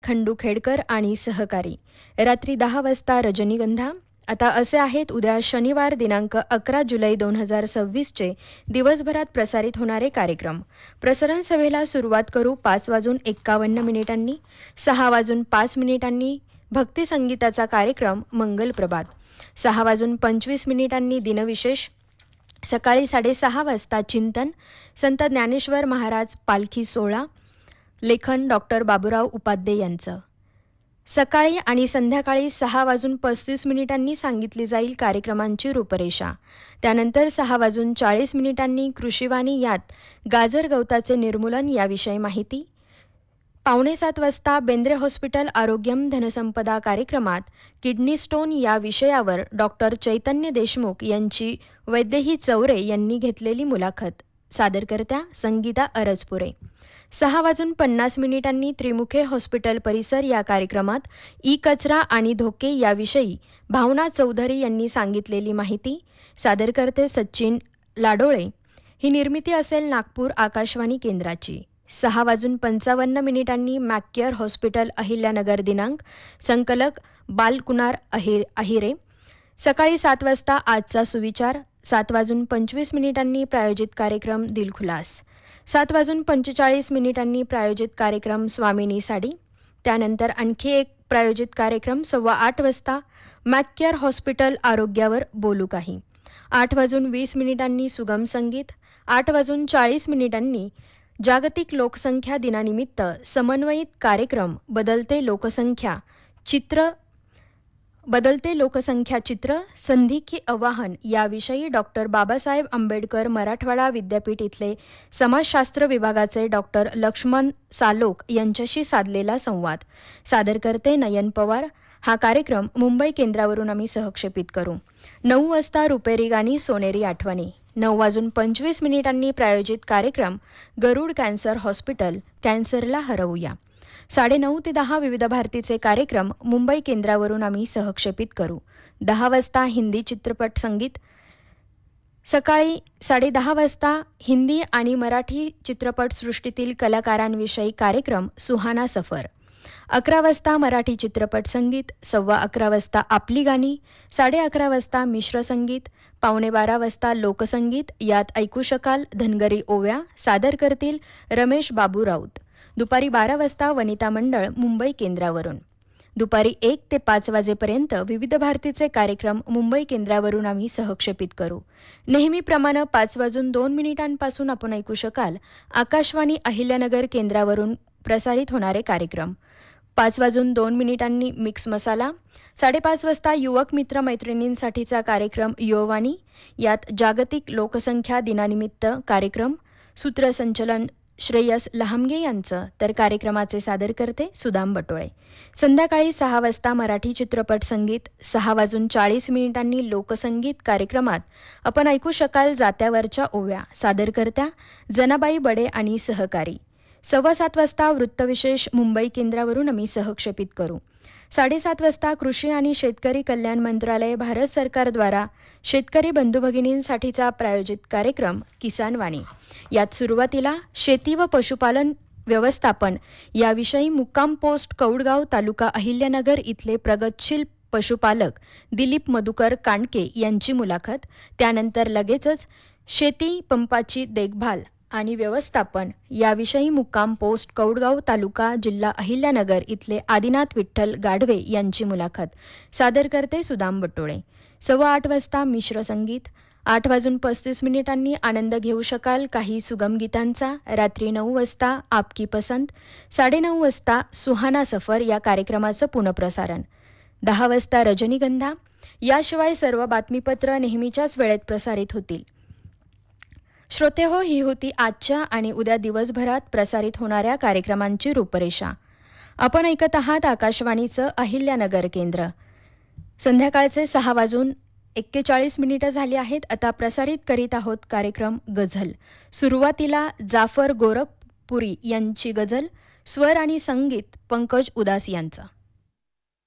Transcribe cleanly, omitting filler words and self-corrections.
खंडू खेडकर आणि सहकारी. रात्री 10 वाजता रजनीगंधा. आता असे आहेत उद्या शनिवार दिनांक 11 जुलै 2026चे दिवसभरात प्रसारित होणारे कार्यक्रम. प्रसारण सभेला सुरुवात करू 5:51 6:05 भक्तिसंगीताचा कार्यक्रम मंगलप्रभात. 6:25 दिनविशेष. सकाळी 6:30 वाजता चिंतन, संत ज्ञानेश्वर महाराज पालखी सोहळा, लेखन डॉक्टर बाबूराव उपाध्ये यांचं. सकाळी आणि संध्याकाळी 6:35 सांगितली जाईल कार्यक्रमांची रूपरेषा. त्यानंतर 6:40 कृषीवाणी, यात गाजर गवताचे निर्मूलन याविषयी माहिती. 6:45 वाजता बेंद्रे हॉस्पिटल आरोग्यम धनसंपदा कार्यक्रमात किडनी स्टोन या विषयावर डॉक्टर चैतन्य देशमुख यांची वैदेही चौरे यांनी घेतलेली मुलाखत. सादरकर्त्या संगीता अरजपुरे. 6:50 त्रिमुखे हॉस्पिटल परिसर या कार्यक्रमात ई कचरा आणि धोके याविषयी भावना चौधरी यांनी सांगितलेली माहिती. सादरकर्ते सचिन लाडोळे. ही निर्मिती असेल नागपूर आकाशवाणी केंद्राची. 6:55 मॅककेअर हॉस्पिटल अहिल्यानगर दिनांक. संकलक बालकुमार अहिरे. सकाळी 7 वाजता आजचा सुविचार. 7:25 प्रायोजित कार्यक्रम दिलखुलास. 7:45 प्रायोजित कार्यक्रम स्वामिनी साडी. त्यानंतर आणखी एक प्रायोजित कार्यक्रम 8:15 वाजता मॅककेअर हॉस्पिटल आरोग्यावर बोलू काही. 8:20 सुगम संगीत. 8:40 जागतिक लोकसंख्या दिनानिमित्त समन्वयित कार्यक्रम बदलते लोकसंख्या चित्र संधी की आव्हान याविषयी डॉक्टर बाबासाहेब आंबेडकर मराठवाडा विद्यापीठ इथले समाजशास्त्र विभागाचे डॉक्टर लक्ष्मण सालोक यांच्याशी साधलेला संवाद. सादरकर्ते नयन पवार. हा कार्यक्रम मुंबई केंद्रावरून आम्ही सहक्षेपित करू. 9 वाजता रुपेरी गाणी सोनेरी आठवणी. 9:25 प्रायोजित कार्यक्रम गरुड कॅन्सर हॉस्पिटल, कॅन्सरला हरवूया. 9:30 ते 10 विविध भारतीचे कार्यक्रम मुंबई केंद्रावरून आम्ही सहक्षेपित करू. 10 वाजता हिंदी चित्रपट संगीत. सकाळी 10:30 वाजता हिंदी आणि मराठी चित्रपटसृष्टीतील कलाकारांविषयी कार्यक्रम सुहाना सफर. 11 वाजता मराठी चित्रपट संगीत. 11:15 वाजता आपली गाणी. 11:30 वाजता मिश्र संगीत. 11:45 वाजता लोकसंगीत, यात ऐकू शकाल धनगरी ओव्या. सादर करतील रमेश बाबू राऊत. दुपारी 12 वाजता वनिता मंडळ मुंबई केंद्रावरून. दुपारी 1 ते 5 वाजेपर्यंत विविध भारतीचे कार्यक्रम मुंबई केंद्रावरून आम्ही सहक्षेपित करू. नेहमीप्रमाणे 5:02 आपण ऐकू शकाल आकाशवाणी अहिल्यानगर केंद्रावरून प्रसारित होणारे कार्यक्रम. 5:02 मिक्स मसाला. 5:30 वाजता युवक मित्र मैत्रिणींसाठीचा कार्यक्रम युववाणी, यात जागतिक लोकसंख्या दिनानिमित्त कार्यक्रम. सूत्रसंचलन श्रेयस लहामगे यांचं, तर कार्यक्रमाचे सादरकर्ते सुदाम बटोळे. संध्याकाळी 6 वाजता मराठी चित्रपट संगीत. 6:40 लोकसंगीत कार्यक्रमात आपण ऐकू शकाल जात्यावरच्या ओव्या. सादरकर्त्या जनाबाई बडे आणि सहकारी. 7:15 वाजता वृत्तविशेष मुंबई केंद्रावरून आम्ही सहक्षेपित करू. 7:30 वाजता कृषी आणि शेतकरी कल्याण मंत्रालय भारत सरकारद्वारा शेतकरी बंधू भगिनींसाठीचा प्रायोजित कार्यक्रम किसान वाणी. यात सुरुवातीला शेती व पशुपालन व्यवस्थापन याविषयी मुक्काम पोस्ट कौडगाव तालुका अहिल्यानगर इथले प्रगतशील पशुपालक दिलीप मधुकर कांडके यांची मुलाखत. त्यानंतर लगेचच शेती पंपाची देखभाल आणि व्यवस्थापन याविषयी मुक्काम पोस्ट कौडगाव तालुका जिल्हा अहिल्यानगर इथले आदिनाथ विठ्ठल गाढवे यांची मुलाखत. सादरकर्ते सुदाम बटोळे. 8:15 वाजता मिश्र संगीत. 8:35 आनंद घेऊ शकाल काही सुगम गीतांचा. रात्री 9 वाजता आपकी पसंत. 9:30 वाजता सुहाना सफर या कार्यक्रमाचं पुनःप्रसारण. 10 वाजता रजनीगंधा. याशिवाय सर्व बातमीपत्र नेहमीच्याच वेळेत प्रसारित होतील. श्रोते हो, ही होती आजच्या आणि उद्या दिवसभरात प्रसारित होणाऱ्या कार्यक्रमांची रूपरेषा. आपण ऐकत आहात आकाशवाणीचं अहिल्यानगर केंद्र. संध्याकाळचे 6:41 झाले आहेत. आता प्रसारित करीत आहोत कार्यक्रम गझल. सुरुवातीला जाफर गोरखपुरी यांची गझल. स्वर आणि संगीत पंकज उदास यांचा.